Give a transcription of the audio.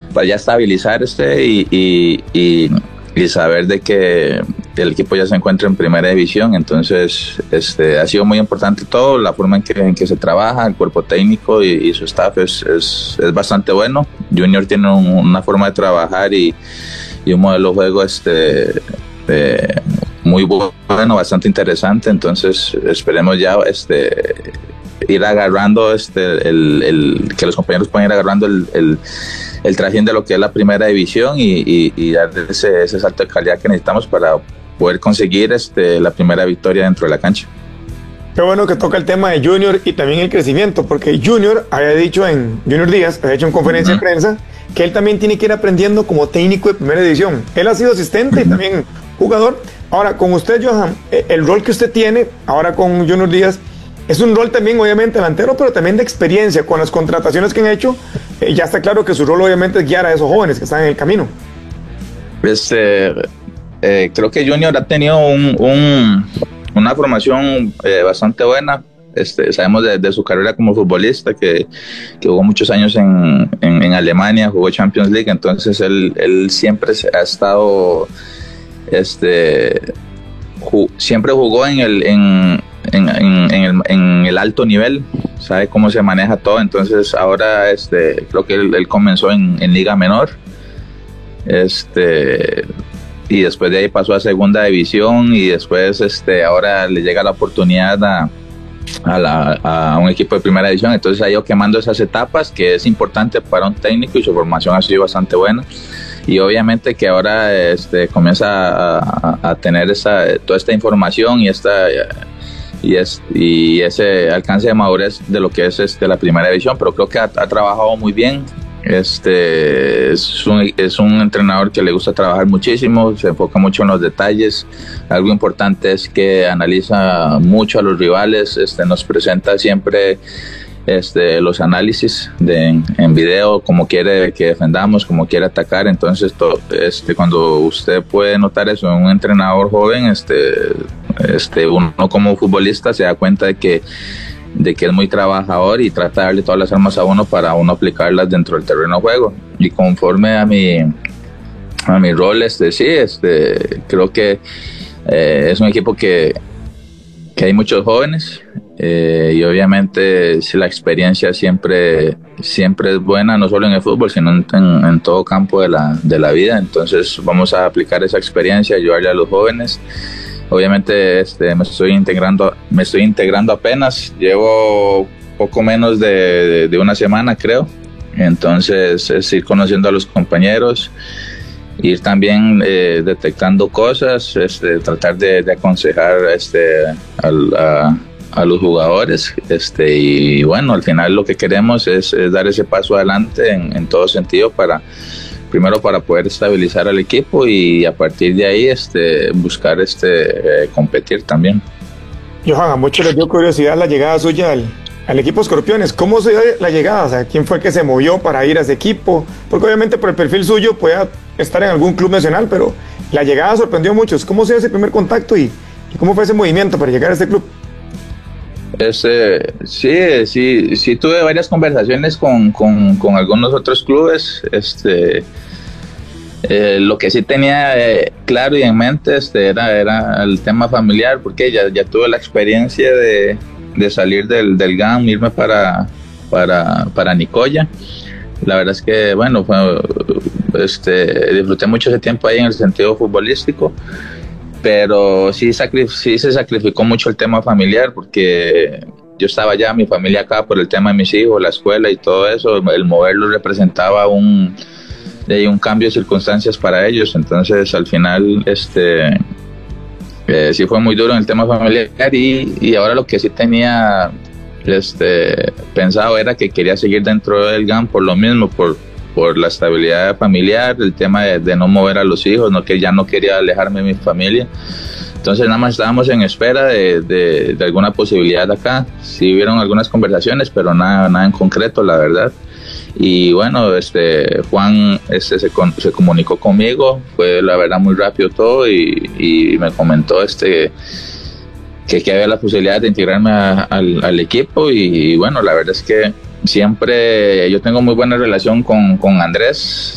para ya estabilizar y saber de que el equipo ya se encuentra en primera división. Entonces ha sido muy importante todo, la forma en que se trabaja, el cuerpo técnico y su staff es bastante bueno. Junior tiene una forma de trabajar y un modelo de juego muy bueno, bastante interesante. Entonces esperemos ya ir agarrando que los compañeros puedan ir agarrando el trajín de lo que es la primera división y dar ese salto de calidad que necesitamos para poder conseguir la primera victoria dentro de la cancha. Qué bueno que toca el tema de Junior y también el crecimiento, porque Junior había dicho Junior Díaz, había hecho en conferencia de prensa, que él también tiene que ir aprendiendo como técnico de primera división. Él ha sido asistente y también jugador. Ahora, con usted, Johan, el rol que usted tiene ahora con Junior Díaz es un rol también, obviamente, delantero, pero también de experiencia. Con las contrataciones que han hecho, ya está claro que su rol, obviamente, es guiar a esos jóvenes que están en el camino. Creo que Junior ha tenido una formación bastante buena. Sabemos de su carrera como futbolista que jugó muchos años en Alemania, jugó Champions League. Entonces él siempre ha estado siempre jugó en el alto nivel, sabe cómo se maneja todo. Entonces ahora creo que él comenzó en Liga Menor, y después de ahí pasó a segunda división y después ahora le llega la oportunidad a un equipo de primera división. Entonces ha ido quemando esas etapas, que es importante para un técnico, y su formación ha sido bastante buena. Y obviamente que ahora comienza a tener toda esta información y ese alcance de madurez de lo que es la primera división. Pero creo que ha trabajado muy bien. Es un entrenador que le gusta trabajar muchísimo, se enfoca mucho en los detalles. Algo importante es que analiza mucho a los rivales, nos presenta siempre los análisis en video, como quiere que defendamos, como quiere atacar. Entonces cuando usted puede notar eso en un entrenador joven, uno como futbolista se da cuenta de que es muy trabajador y trata de darle todas las armas a uno para uno aplicarlas dentro del terreno de juego. Y conforme a mi rol, creo que es un equipo que hay muchos jóvenes, y obviamente la experiencia siempre es buena, no solo en el fútbol, sino en todo campo de la vida. Entonces vamos a aplicar esa experiencia, ayudarle a los jóvenes. Obviamente me estoy integrando apenas, llevo poco menos de una semana, creo. Entonces es ir conociendo a los compañeros, ir también detectando cosas, tratar de aconsejar a los jugadores, y bueno, al final lo que queremos es dar ese paso adelante en todo sentido, primero para poder estabilizar al equipo y a partir de ahí buscar competir también. Johan, a muchos les dio curiosidad la llegada suya al equipo Escorpiones. ¿Cómo se dio la llegada? O sea, ¿quién fue el que se movió para ir a ese equipo? Porque obviamente por el perfil suyo puede estar en algún club nacional, pero la llegada sorprendió a muchos. ¿Cómo se dio ese primer contacto y cómo fue ese movimiento para llegar a este club? Sí, tuve varias conversaciones con algunos otros clubes. Lo que sí tenía claro y en mente era el tema familiar, porque ya tuve la experiencia de salir del GAM, irme para Nicoya. La verdad es que bueno, disfruté mucho ese tiempo ahí en el sentido futbolístico, pero sí se sacrificó mucho el tema familiar, porque yo estaba ya, mi familia acá, por el tema de mis hijos, la escuela y todo eso. El moverlo representaba un cambio de circunstancias para ellos. Entonces al final sí fue muy duro en el tema familiar, y ahora lo que sí tenía pensado era que quería seguir dentro del GAM por lo mismo, por la estabilidad familiar, el tema de no mover a los hijos, ya no quería alejarme de mi familia. Entonces nada más estábamos en espera de alguna posibilidad acá. Sí hubieron algunas conversaciones, pero nada en concreto, la verdad. Y bueno, Juan se comunicó conmigo, fue la verdad muy rápido todo, y me comentó que había la posibilidad de integrarme al equipo. Y bueno, la verdad es que siempre yo tengo muy buena relación con Andrés,